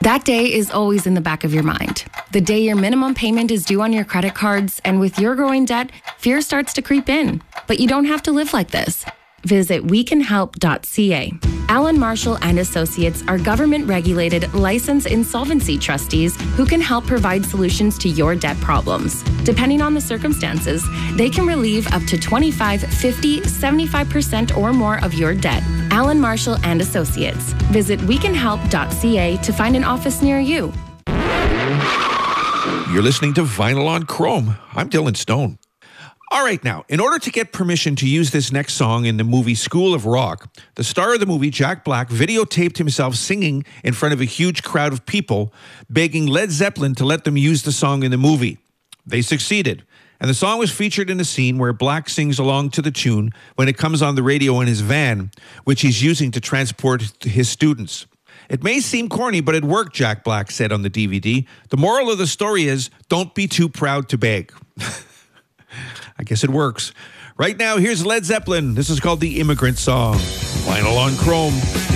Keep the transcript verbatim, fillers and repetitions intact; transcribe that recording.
That day is always in the back of your mind. The day your minimum payment is due on your credit cards, and with your growing debt, fear starts to creep in. But you don't have to live like this. Visit we can help dot c a. Allen Marshall and Associates are government-regulated, licensed insolvency trustees who can help provide solutions to your debt problems. Depending on the circumstances, they can relieve up to twenty-five, fifty, seventy-five percent or more of your debt. Allen Marshall and Associates. Visit we can help dot c a to find an office near you. You're listening to Vinyl on Chrome. I'm Dylan Stone. All right, now, in order to get permission to use this next song in the movie School of Rock, the star of the movie, Jack Black, videotaped himself singing in front of a huge crowd of people, begging Led Zeppelin to let them use the song in the movie. They succeeded, and the song was featured in a scene where Black sings along to the tune when it comes on the radio in his van, which he's using to transport his students. It may seem corny, but it worked, Jack Black said on the D V D. The moral of the story is, don't be too proud to beg. I guess it works. Right now, here's Led Zeppelin. This is called The Immigrant Song. Vinyl on Chrome.